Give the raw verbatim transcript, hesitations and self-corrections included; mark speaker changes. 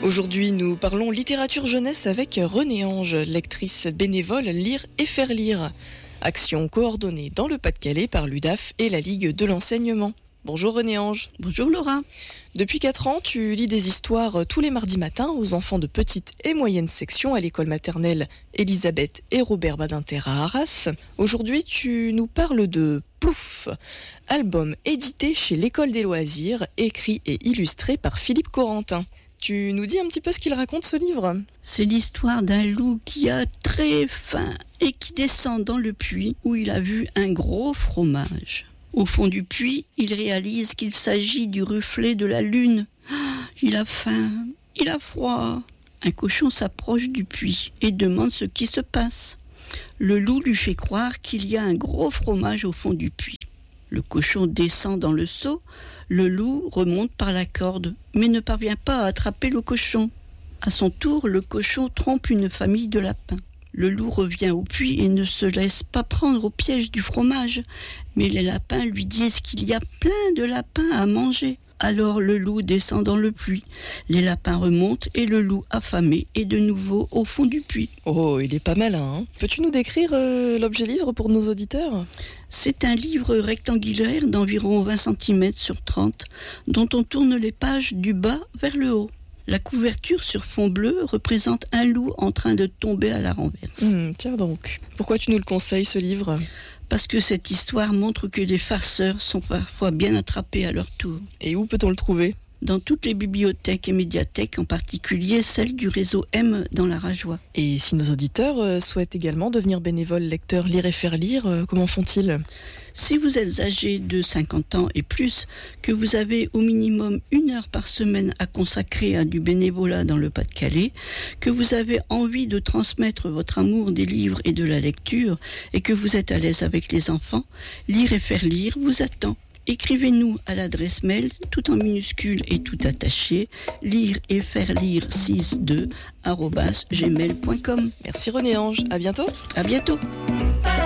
Speaker 1: Aujourd'hui, nous parlons littérature jeunesse avec Renée Ange, lectrice bénévole Lire et faire lire. Action coordonnée dans le Pas-de-Calais par l'U D A F et la Ligue de l'enseignement. Bonjour Renée Ange.
Speaker 2: Bonjour Laura.
Speaker 1: Depuis quatre ans, tu lis des histoires tous les mardis matins aux enfants de petite et moyenne section à l'école maternelle Elisabeth et Robert Badinter à Arras. Aujourd'hui, tu nous parles de Plouf, album édité chez l'École des loisirs, écrit et illustré par Philippe Corentin. Tu nous dis un petit peu ce qu'il raconte, ce livre ?
Speaker 2: C'est l'histoire d'un loup qui a très faim et qui descend dans le puits où il a vu un gros fromage. Au fond du puits, il réalise qu'il s'agit du reflet de la lune. Ah, il a faim, il a froid. Un cochon s'approche du puits et demande ce qui se passe. Le loup lui fait croire qu'il y a un gros fromage au fond du puits. Le cochon descend dans le seau, le loup remonte par la corde, mais ne parvient pas à attraper le cochon. À son tour, le cochon trompe une famille de lapins. Le loup revient au puits et ne se laisse pas prendre au piège du fromage. Mais les lapins lui disent qu'il y a plein de lapins à manger. Alors le loup descend dans le puits. Les lapins remontent et le loup affamé est de nouveau au fond du puits.
Speaker 1: Oh, il est pas malin, hein ? Peux-tu nous décrire euh, l'objet livre pour nos auditeurs ?
Speaker 2: C'est un livre rectangulaire d'environ vingt centimètres sur trente, dont on tourne les pages du bas vers le haut. La couverture sur fond bleu représente un loup en train de tomber à la renverse.
Speaker 1: Mmh, tiens donc, pourquoi tu nous le conseilles, ce livre ?
Speaker 2: Parce que cette histoire montre que les farceurs sont parfois bien attrapés à leur tour.
Speaker 1: Et où peut-on le trouver ?
Speaker 2: Dans toutes les bibliothèques et médiathèques, en particulier celle du réseau M dans la Rajoie.
Speaker 1: Et si nos auditeurs euh, souhaitent également devenir bénévoles lecteurs Lire et faire lire, euh, comment font-ils ?
Speaker 2: Si vous êtes âgé de cinquante ans et plus, que vous avez au minimum une heure par semaine à consacrer à du bénévolat dans le Pas-de-Calais, que vous avez envie de transmettre votre amour des livres et de la lecture, et que vous êtes à l'aise avec les enfants, Lire et faire lire vous attend. Écrivez-nous à l'adresse mail, tout en minuscules et tout attaché, lire et faire lire soixante-deux arobase gmail point com.
Speaker 1: Merci Renée Ange, à bientôt.
Speaker 2: À bientôt.